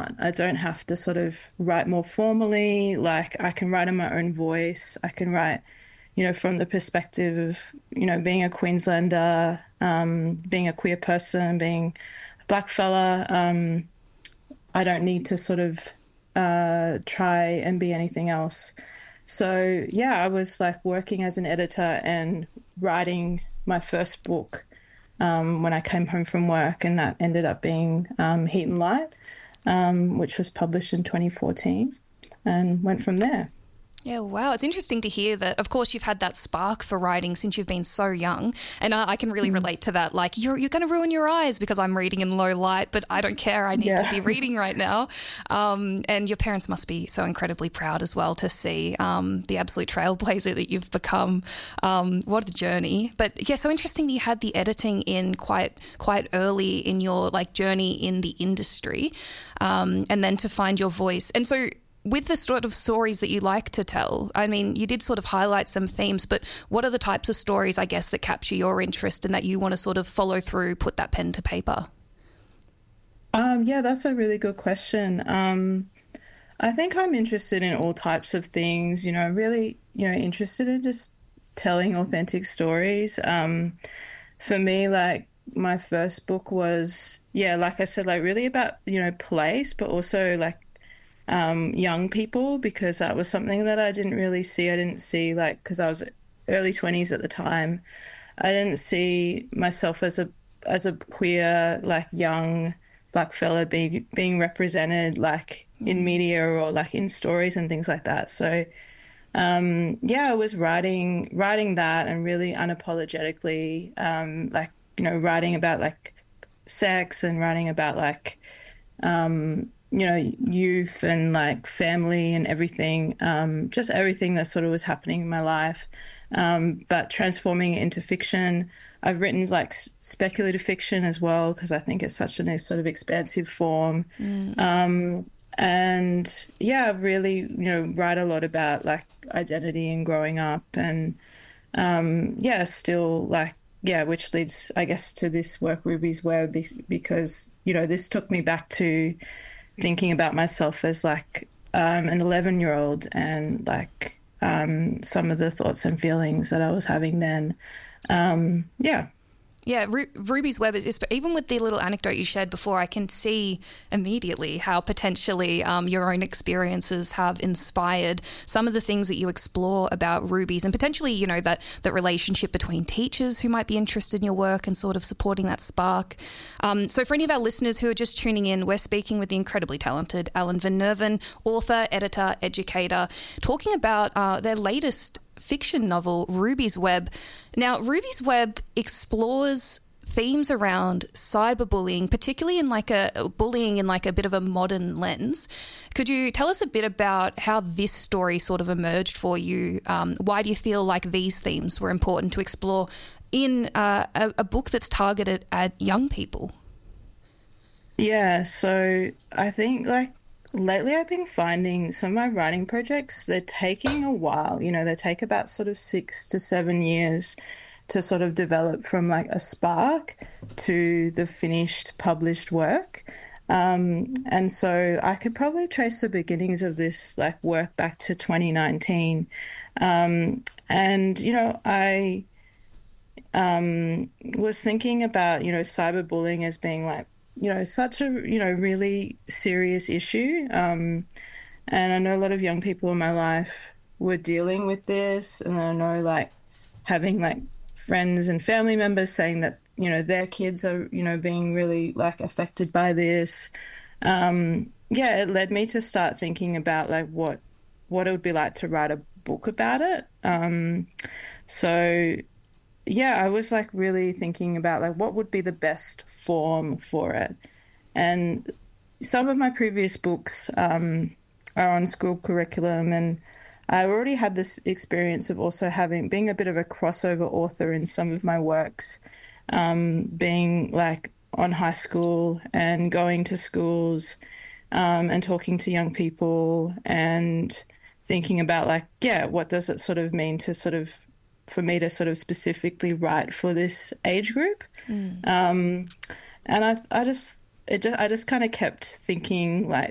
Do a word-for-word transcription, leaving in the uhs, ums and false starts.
not. I don't have to sort of write more formally. Like I can write in my own voice. I can write, you know, from the perspective of, you know, being a Queenslander, um, being a queer person, being a black fella. Um, I don't need to sort of uh, try and be anything else. So, yeah, I was like working as an editor and writing my first book um, when I came home from work, and that ended up being um, Heat and Light, um, which was published in twenty fourteen, and went from there. Yeah, wow. It's interesting to hear that, of course, you've had that spark for writing since you've been so young. And I, I can really mm. relate to that. Like, you're, you're going to ruin your eyes because I'm reading in low light, but I don't care. I need yeah. to be reading right now. Um, and your parents must be so incredibly proud as well to see um, the absolute trailblazer that you've become. Um, what a journey. But, yeah, so interesting that you had the editing in quite quite early in your, like, journey in the industry, um, and then to find your voice. And so with the sort of stories that you like to tell, I mean, you did sort of highlight some themes, but what are the types of stories, I guess, that capture your interest and that you want to sort of follow through, put that pen to paper? Um, yeah, that's a really good question. Um, I think I'm interested in all types of things, you know, really, you know, interested in just telling authentic stories. Um, for me, like, my first book was, yeah, like I said, like really about, you know, place, but also like um, young people, because that was something that I didn't really see. I didn't see, like, because I was early twenties at the time, I didn't see myself as a as a queer, like, young black fella being being represented, like, mm. in media or like in stories and things like that. So um, yeah, I was writing writing that and really unapologetically, um, like, you know, writing about like sex and writing about like um, you know, youth and like family and everything, um, just everything that sort of was happening in my life, um, but transforming it into fiction. I've written like speculative fiction as well, because I think it's such a sort of expansive form. Mm. Um, and yeah, I really, you know, write a lot about like identity and growing up, and um, yeah, still like, yeah, which leads, I guess, to this work, Ruby's Web, because, you know, this took me back to thinking about myself as like um, an eleven year old, and like um, some of the thoughts and feelings that I was having then. Um, yeah. Yeah, Ru- Ruby's Web is, is, even with the little anecdote you shared before, I can see immediately how potentially um, your own experiences have inspired some of the things that you explore about Ruby's, and potentially, you know, that, that relationship between teachers who might be interested in your work and sort of supporting that spark. Um, so for any of our listeners who are just tuning in, we're speaking with the incredibly talented Ellen Van Nerven, author, editor, educator, talking about uh, their latest fiction novel, Ruby's Web. Now, Ruby's Web explores themes around cyberbullying, particularly in like a bullying in like a bit of a modern lens. Could you tell us a bit about how this story sort of emerged for you? Um, why do you feel like these themes were important to explore in uh, a, a book that's targeted at young people? Yeah, so I think like lately I've been finding some of my writing projects, they're taking a while. You know, they take about sort of six to seven years to sort of develop from like a spark to the finished published work. Um, and so I could probably trace the beginnings of this like work back to twenty nineteen. Um, and, you know, I um, was thinking about, you know, cyberbullying as being like, you know, such a, you know, really serious issue. Um, and I know a lot of young people in my life were dealing with this. And I know like having like friends and family members saying that, you know, their kids are, you know, being really like affected by this. Um, yeah, it led me to start thinking about like what, what it would be like to write a book about it. Um, so yeah, I was like really thinking about like what would be the best form for it. And some of my previous books um, are on school curriculum, and I already had this experience of also having, being a bit of a crossover author in some of my works, um, being like on high school and going to schools um, and talking to young people and thinking about like, yeah, what does it sort of mean to sort of for me to sort of specifically write for this age group. Mm. Um, and I, I just, it just, I just kind of kept thinking like